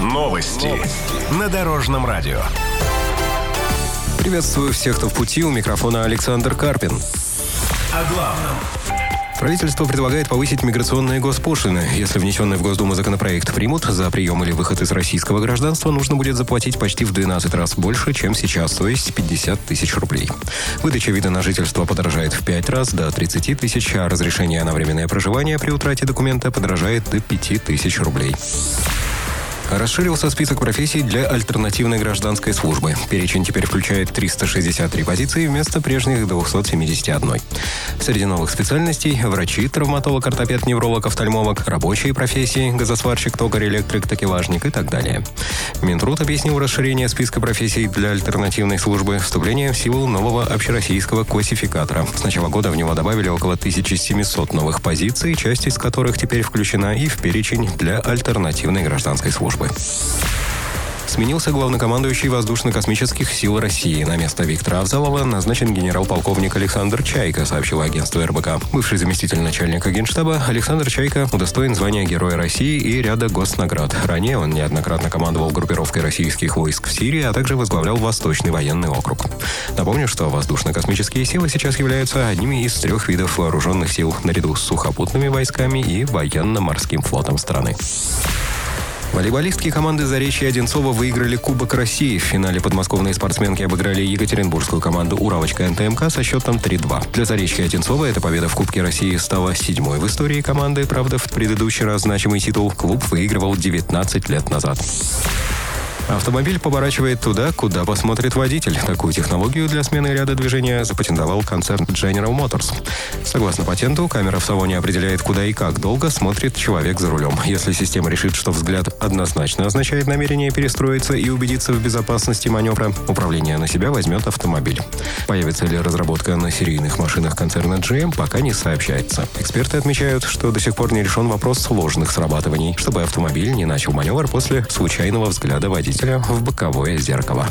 Новости на Дорожном радио. Приветствую всех, кто в пути. У микрофона Александр Карпин. О главном. Правительство предлагает повысить миграционные госпошлины. Если внесенный в Госдуму законопроект примут, за прием или выход из российского гражданства нужно будет заплатить почти в 12 раз больше, чем сейчас, то есть 50 тысяч рублей. Выдача вида на жительство подорожает в 5 раз, до 30 тысяч, а разрешение на временное проживание при утрате документа подорожает до 5 тысяч рублей. Расширился список профессий для альтернативной гражданской службы. Перечень теперь включает 363 позиции вместо прежних 271. Среди новых специальностей – врачи, травматолог, ортопед, невролог, офтальмолог, рабочие профессии, газосварщик, токарь, электрик, такелажник и так далее. Минтруд объяснил расширение списка профессий для альтернативной службы вступлением в силу нового общероссийского классификатора. С начала года в него добавили около 1700 новых позиций, часть из которых теперь включена и в перечень для альтернативной гражданской службы. Сменился главнокомандующий Воздушно-космических сил России. На место Виктора Авзалова назначен генерал-полковник Александр Чайка, сообщило агентство РБК. Бывший заместитель начальника Генштаба Александр Чайка удостоен звания Героя России и ряда госнаград. Ранее он неоднократно командовал группировкой российских войск в Сирии, а также возглавлял Восточный военный округ. Напомню, что воздушно-космические силы сейчас являются одними из 3 видов вооруженных сил, наряду с сухопутными войсками и военно-морским флотом страны. Волейболистки команды «Заречье» и Одинцова выиграли Кубок России. В финале подмосковные спортсменки обыграли екатеринбургскую команду «Уралочка НТМК» со счетом 3-2. Для «Заречья» и Одинцова эта победа в Кубке России стала 7-й в истории команды. Правда, в предыдущий раз значимый титул клуб выигрывал 19 лет назад. Автомобиль поворачивает туда, куда посмотрит водитель. Такую технологию для смены ряда движения запатентовал концерн General Motors. Согласно патенту, камера в салоне определяет, куда и как долго смотрит человек за рулем. Если система решит, что взгляд однозначно означает намерение перестроиться и убедиться в безопасности маневра, управление на себя возьмет автомобиль. Появится ли разработка на серийных машинах концерна GM, пока не сообщается. Эксперты отмечают, что до сих пор не решен вопрос сложных срабатываний, чтобы автомобиль не начал маневр после случайного взгляда водителя в боковое зеркало.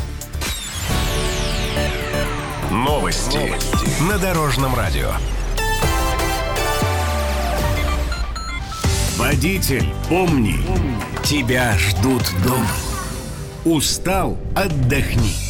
Новости на Дорожном радио. Водитель, помни, тебя ждут дома. Устал? Отдохни.